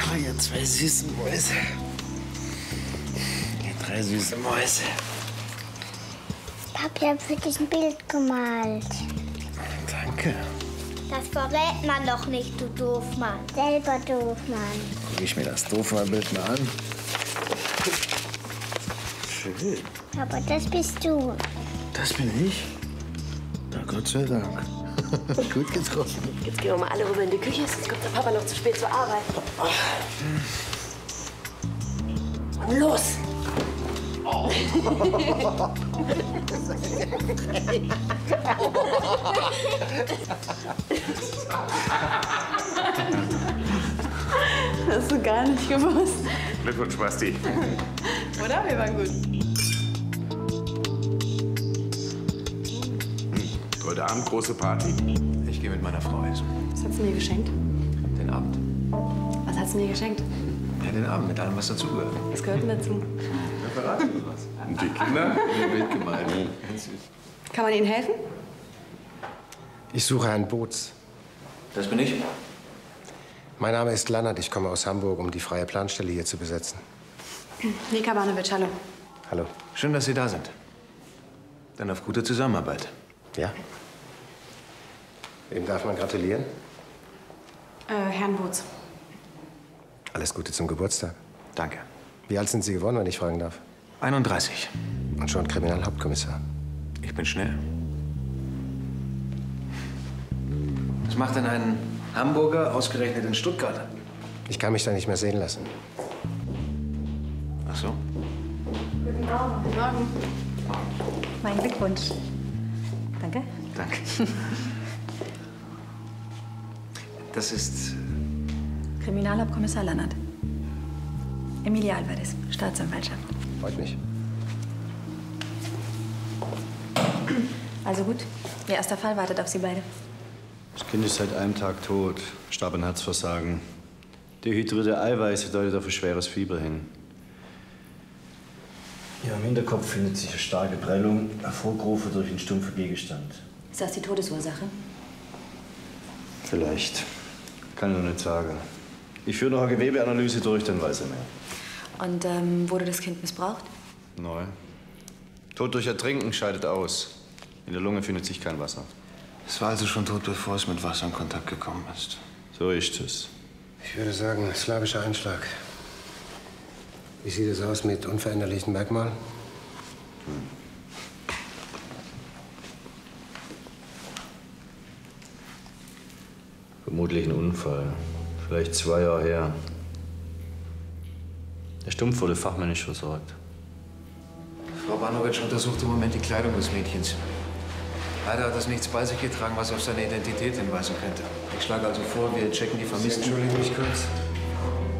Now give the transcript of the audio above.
Oh, ihr zwei süßen Mäuse. Ihr drei süße Mäuse. Papi hat für dich ein Bild gemalt. Danke. Das verrät man doch nicht, du Doofmann. Selber Doofmann. Guck ich mir das Doofmann-Bild mal an. Schön. Aber das bist du. Das bin ich? Na, Gott sei Dank. Gut getroffen. Jetzt gehen wir mal alle rüber in die Küche, sonst kommt der Papa noch zu spät zur Arbeit. Und los! Hast du gar nicht gewusst. Glückwunsch, Basti. Oder? Wir waren gut. Heute Abend große Party. Ich gehe mit meiner Frau essen. Was hat sie mir geschenkt? Den Abend. Was hat sie mir geschenkt? Ja, den Abend mit allem, was dazugehört. Was gehört denn dazu? Ja, verraten wir was. Und die Kinder? Wild gemeint. Ganz süß. Kann man Ihnen helfen? Ich suche Herrn Boots. Das bin ich. Mein Name ist Lannert. Ich komme aus Hamburg, um die freie Planstelle hier zu besetzen. Nika Barnowitsch, hallo. Hallo. Schön, dass Sie da sind. Dann auf gute Zusammenarbeit. Ja? Wem darf man gratulieren? Herrn Boots. Alles Gute zum Geburtstag. Danke. Wie alt sind Sie geworden, wenn ich fragen darf? 31. Und schon Kriminalhauptkommissar. Ich bin schnell. Was macht denn ein Hamburger ausgerechnet in Stuttgart? Ich kann mich da nicht mehr sehen lassen. Ach so. Guten Morgen. Mein Glückwunsch. Danke. Danke. Das ist... Kriminalhauptkommissar Lannert. Emilia Alvarez, Staatsanwaltschaft. Freut mich. Also gut, Ihr erster Fall wartet auf Sie beide. Das Kind ist seit einem Tag tot, starb an Herzversagen. Dehydrierte Eiweiße deutet auf ein schweres Fieber hin. Ja, im Hinterkopf findet sich eine starke Prellung, hervorgerufen durch einen stumpfen Gegenstand. Ist das die Todesursache? Vielleicht. Kann ich noch nicht sagen. Ich führe noch eine Gewebeanalyse durch, dann weiß er mehr. Und wurde das Kind missbraucht? Neu. Tod durch Ertrinken scheidet aus. In der Lunge findet sich kein Wasser. Es war also schon tot, bevor es mit Wasser in Kontakt gekommen ist. So ist es. Ich würde sagen, slawischer Einschlag. Wie sieht es aus mit unveränderlichen Merkmalen? Vermutlich ein Unfall. Vielleicht 2 Jahre her. Der Stumpf wurde fachmännisch versorgt. Frau Barnowitsch untersucht im Moment die Kleidung des Mädchens. Leider hat das nichts bei sich getragen, was auf seine Identität hinweisen könnte. Ich schlage also vor, wir checken die Vermissten. Entschuldigen mich kurz.